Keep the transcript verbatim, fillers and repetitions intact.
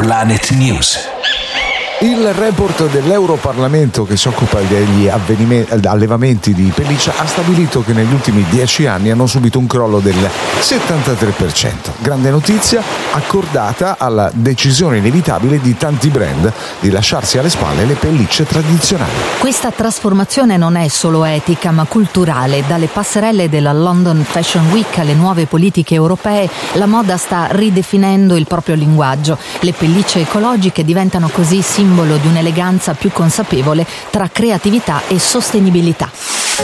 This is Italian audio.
Planet News. Il report dell'Europarlamento che si occupa degli allevamenti di pelliccia ha stabilito che negli ultimi dieci anni hanno subito un crollo del settantatré per cento. Grande notizia accordata alla decisione inevitabile di tanti brand di lasciarsi alle spalle le pellicce tradizionali. Questa trasformazione non è solo etica ma culturale. Dalle passerelle della London Fashion Week alle nuove politiche europee, la moda sta ridefinendo il proprio linguaggio. Le pellicce ecologiche diventano così simbolo di un'eleganza più consapevole tra creatività e sostenibilità.